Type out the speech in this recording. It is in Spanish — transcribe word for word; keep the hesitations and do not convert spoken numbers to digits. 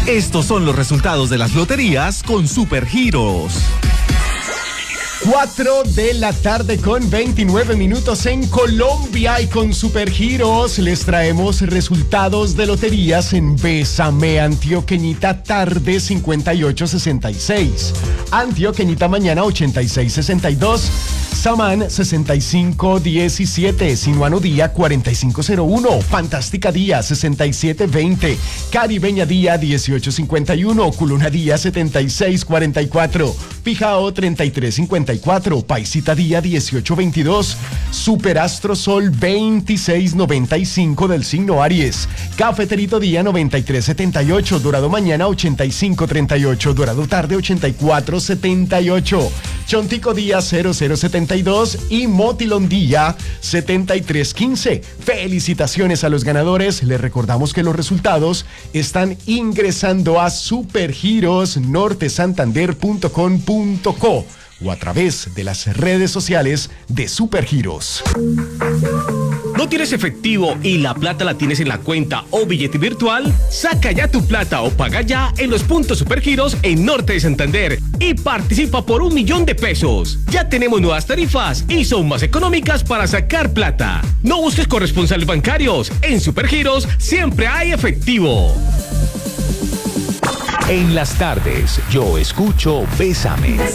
Estos son los resultados de las loterías con Supergiros. cuatro de la tarde con veintinueve minutos en Colombia, y con Supergiros les traemos resultados de loterías en Bésame, Antioqueñita tarde cincuenta y ocho sesenta y seis, Antioqueñita mañana ochenta y seis sesenta y dos, Samán sesenta y cinco diecisiete, Sinuano Día cuarenta y cinco cero uno, Fantástica Día sesenta y siete veinte, Caribeña Día dieciocho cincuenta y uno, Culuna Día setenta y seis cuarenta y cuatro, Pijao treinta y tres cincuenta y cuatro, Paisita Día dieciocho veintidós, Superastro Sol veintiséis noventa y cinco del signo Aries, Cafeterito Día noventa y tres setenta y ocho, Dorado Mañana ochenta y cinco treinta y ocho, Dorado Tarde ochenta y cuatro setenta y ocho, Chontico Día cero cero setenta y dos y Motilón Día setenta y tres quince. Felicitaciones a los ganadores. Les recordamos que los resultados están ingresando a supergiros norte santander punto com punto co o a través de las redes sociales de Supergiros. ¿No tienes efectivo y la plata la tienes en la cuenta o billete virtual? Saca ya tu plata o paga ya en los puntos Supergiros en Norte de Santander y participa por un millón de pesos. Ya tenemos nuevas tarifas y son más económicas para sacar plata. No busques corresponsales bancarios. En Supergiros siempre hay efectivo. En las tardes, yo escucho Bésame.